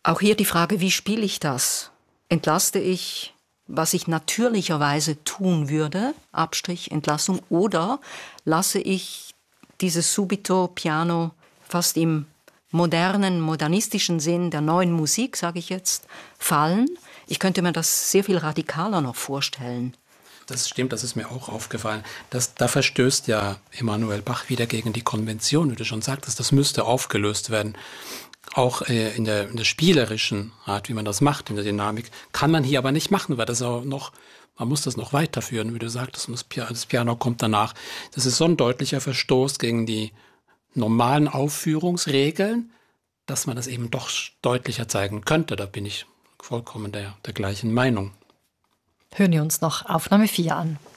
Auch hier die Frage, wie spiele ich das? Entlaste ich, was ich natürlicherweise tun würde, Abstrich, Entlassung, oder lasse ich dieses Subito Piano fast im modernen, modernistischen Sinn der neuen Musik, sage ich jetzt, fallen? Ich könnte mir das sehr viel radikaler noch vorstellen. Das stimmt, das ist mir auch aufgefallen. Da verstößt ja Emanuel Bach wieder gegen die Konvention, wie du schon sagtest. Das müsste aufgelöst werden. Auch in der spielerischen Art, wie man das macht, in der Dynamik, kann man hier aber nicht machen, weil das auch noch, man muss das noch weiterführen, wie du sagtest, und das Piano kommt danach. Das ist so ein deutlicher Verstoß gegen die normalen Aufführungsregeln, dass man das eben doch deutlicher zeigen könnte. Da bin ich vollkommen der gleichen Meinung. Hören wir uns noch Aufnahme 4 an.